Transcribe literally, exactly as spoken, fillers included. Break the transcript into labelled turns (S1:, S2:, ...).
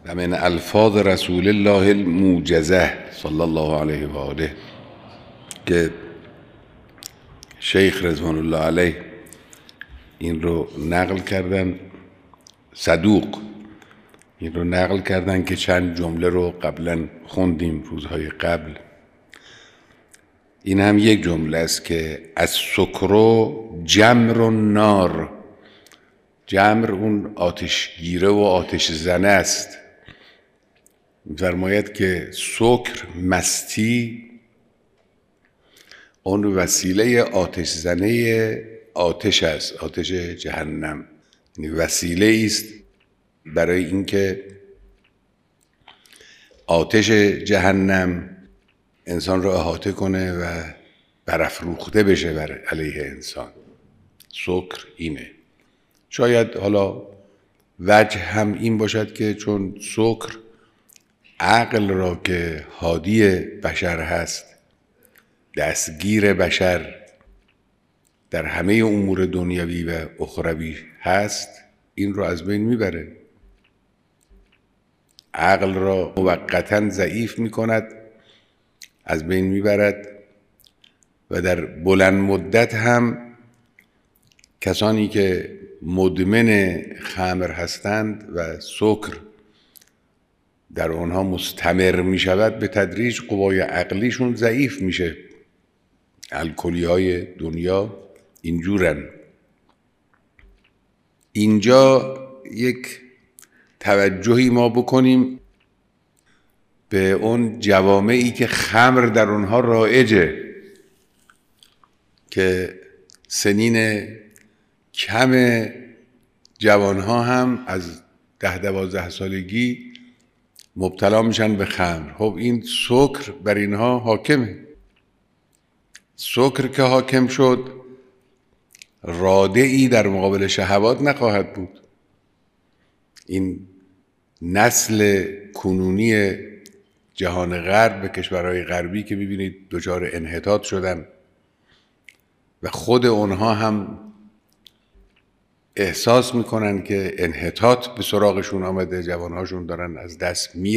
S1: و من الفاظ رسول الله الموجزه صلی الله علیه و آله که شیخ رضوان الله علیه این رو نقل کردن، صدوق این رو نقل کردن که چند جمله رو قبلا خوندیم روزهای قبل. این هم یک جمله است که از سکرو جمر و نار، جمر اون آتشگیره و آتش زنه است. می‌فرماید که سکر مستی اون وسیله آتش زنه آتش است، آتش جهنم، یعنی وسیله است برای اینکه آتش جهنم انسان را احاطه کنه و برافروخته بشه بر علیه انسان. سکر اینه. شاید حالا وجه هم این باشد که چون سکر عقل را که هادی بشر هست، دستگیر بشر در همه امور دنیوی و اخروی هست، این رو از بین میبره، عقل را موقتاً ضعیف میکند، از بین میبرد و در بلند مدت هم کسانی که مدمن خمر هستند و سکر در آنها مستمر می شود، به تدریج قوای عقلیشون ضعیف میشه. الکلی های دنیا اینجورن. اینجا یک توجهی ما بکنیم به اون جوامعی که خمر در اونها رایجه، که سنین کم جوانها هم از ده دوازده سالگی مبتلا میشن به خمر. خب این سکر بر اینها حاکمه. سکر که حاکم شد، رادعی در مقابل شهوات نخواهد بود. این نسل کنونی جهان غرب، کشورهای غربی که ببینید دچار انحطاط شدن و خود اونها هم احساس میکنن که انحطاط به سراغشون آمده، جوانهاشون دارن از دست می